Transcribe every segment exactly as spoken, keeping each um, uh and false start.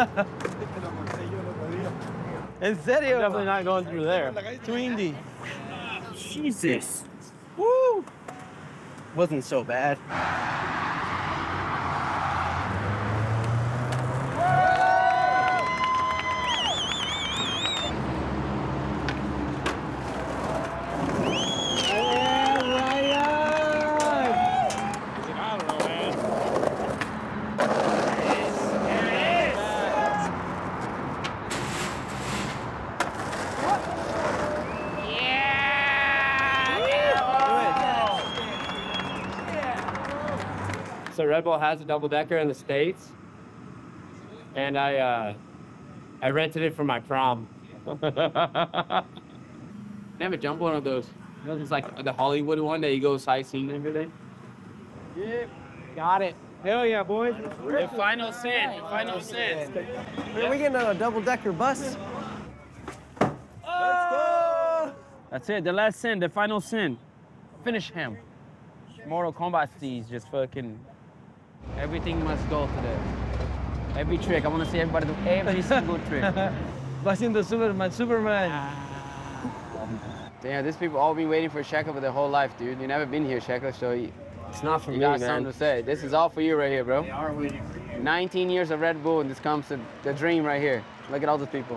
En serio? I'm definitely not going through there. Too indie. Jesus. Woo! Wasn't so bad. I don't know, man. So Red Bull has a double decker in the States, and I uh, I rented it for my prom. Never jump one of those. You know, it's like the Hollywood one that you go sightseeing and everything. Yep. Got it. Hell yeah, boys. The final sin. The final sin. Are we getting on a double-decker bus? Oh! That's it. The last sin. The final sin. Finish him. Mortal Kombat Steez just fucking. Everything must go to the. Every trick. I want to see everybody do every single trick. Va haciendo Superman, Superman. Damn, these people all been waiting for Sheka for their whole life, dude. You never been here, Sheka, so you, It's not for you me, got man. something to say. This is all for you right here, bro. They are waiting for you. nineteen years of Red Bull, and this comes to the dream right here. Look at all those people.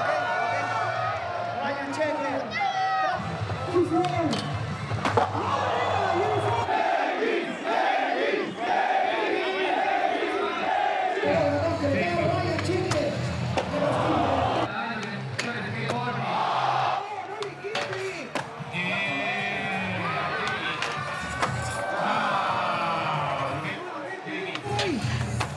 Ryan Chen.